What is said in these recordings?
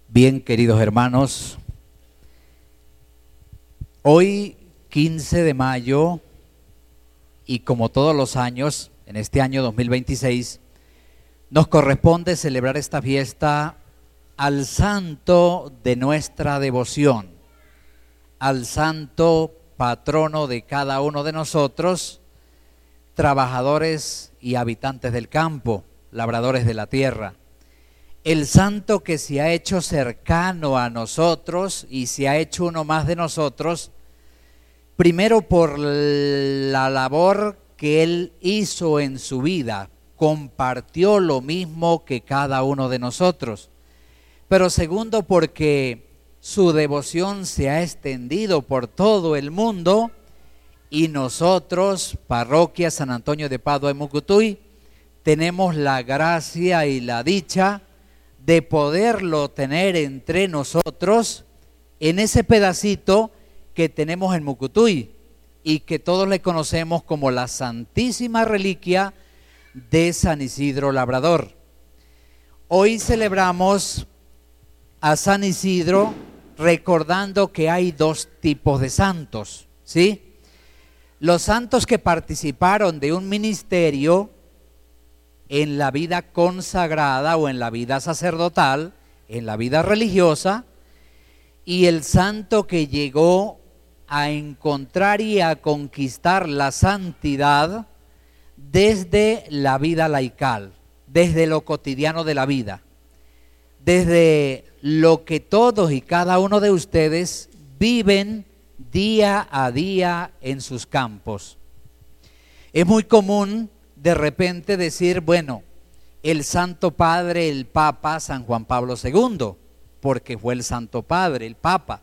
Bien, queridos hermanos, hoy 15 de mayo y como todos los años, en este año 2026, nos corresponde celebrar esta fiesta al santo de nuestra devoción, al santo patrono de cada uno de nosotros, trabajadores y habitantes del campo, labradores de la tierra. El santo que se ha hecho cercano a nosotros y se ha hecho uno más de nosotros, primero por la labor que él hizo en su vida, compartió lo mismo que cada uno de nosotros, pero segundo porque su devoción se ha extendido por todo el mundo y nosotros, Parroquia San Antonio de Padua en Mucutuy, tenemos la gracia y la dicha de poderlo tener entre nosotros en ese pedacito que tenemos en Mucutuy y que todos le conocemos como la Santísima Reliquia de San Isidro Labrador. Hoy celebramos a San Isidro recordando que hay dos tipos de santos, ¿sí? Los santos que participaron de un ministerio en la vida consagrada o en la vida sacerdotal, en la vida religiosa, y el santo que llegó a encontrar y a conquistar la santidad desde la vida laical, desde lo cotidiano de la vida, desde lo que todos y cada uno de ustedes viven día a día en sus campos. Es muy común de repente decir, bueno, el Santo Padre, el Papa San Juan Pablo II, porque fue el Santo Padre, el Papa.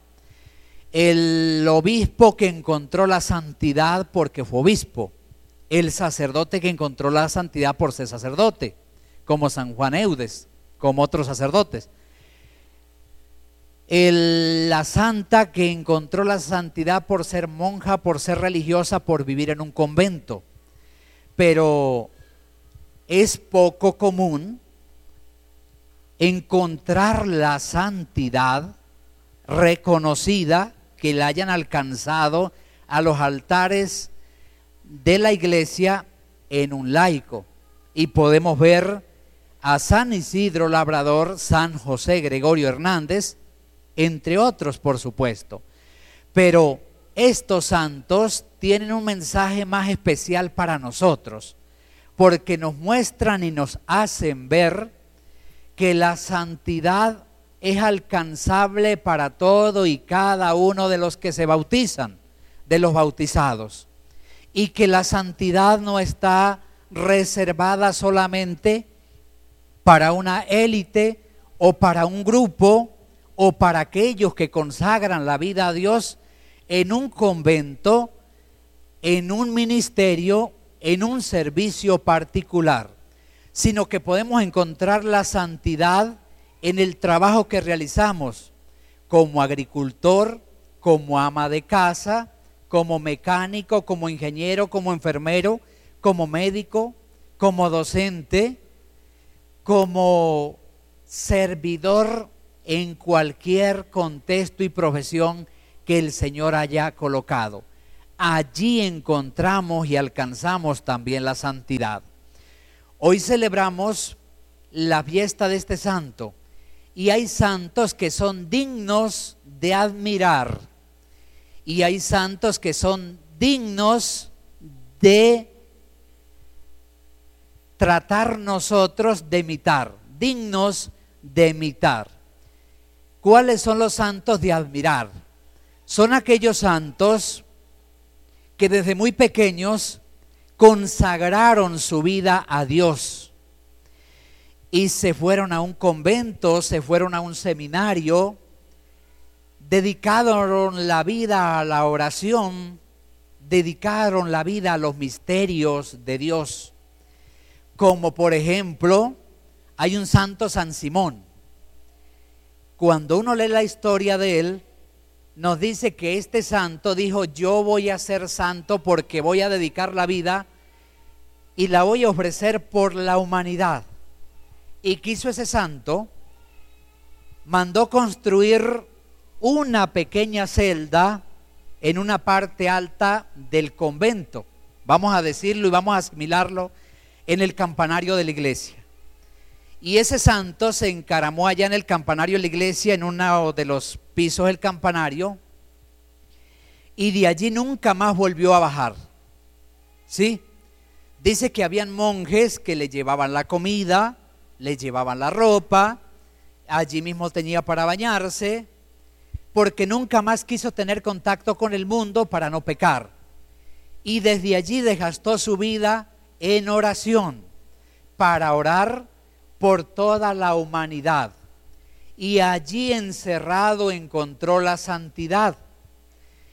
El obispo que encontró la santidad porque fue obispo. El sacerdote que encontró la santidad por ser sacerdote, como San Juan Eudes, como otros sacerdotes. La santa que encontró la santidad por ser monja, por ser religiosa, por vivir en un convento. Pero es poco común encontrar la santidad reconocida que la hayan alcanzado a los altares de la iglesia en un laico. Y podemos ver a San Isidro Labrador, San José Gregorio Hernández, entre otros, por supuesto. Pero estos santos tienen un mensaje más especial para nosotros, porque nos muestran y nos hacen ver que la santidad es alcanzable para todo y cada uno de los que se bautizan, de los bautizados, y que la santidad no está reservada solamente para una élite o para un grupo o para aquellos que consagran la vida a Dios en un convento, en un ministerio, en un servicio particular, sino que podemos encontrar la santidad en el trabajo que realizamos como agricultor, como ama de casa, como mecánico, como ingeniero, como enfermero, como médico, como docente, como servidor en cualquier contexto y profesión que el Señor haya colocado. Allí encontramos y alcanzamos también la santidad. Hoy celebramos la fiesta de este santo y hay santos que son dignos de admirar y hay santos que son dignos de tratar nosotros de imitar, dignos de imitar. ¿Cuáles son los santos de admirar? Son aquellos santos que desde muy pequeños consagraron su vida a Dios y se fueron a un convento, se fueron a un seminario, dedicaron la vida a la oración, dedicaron la vida a los misterios de Dios, como por ejemplo hay un santo San Simón. Cuando uno lee la historia de él, nos dice que este santo dijo: yo voy a ser santo porque voy a dedicar la vida y la voy a ofrecer por la humanidad. Y quiso ese santo mandó construir una pequeña celda en una parte alta del convento, vamos a decirlo y vamos a asimilarlo, en el campanario de la iglesia. Y ese santo se encaramó allá en el campanario de la iglesia, en uno de los pisos del campanario, y de allí nunca más volvió a bajar. ¿Sí? Dice que habían monjes que le llevaban la comida, le llevaban la ropa, allí mismo tenía para bañarse, porque nunca más quiso tener contacto con el mundo para no pecar. Y desde allí desgastó su vida en oración, para orar por toda la humanidad. Y allí encerrado encontró la santidad.